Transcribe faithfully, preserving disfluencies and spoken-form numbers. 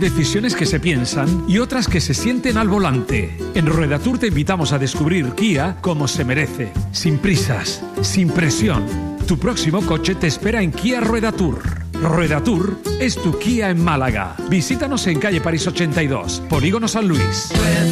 decisiones que se piensan y otras que se sienten al volante. En Rueda Tour te invitamos a descubrir Kia como se merece, sin prisas, sin presión. Tu próximo coche te espera en Kia Rueda Tour. Rueda Tour es tu Kia en Málaga. Visítanos en calle París ochenta y dos, Polígono San Luis.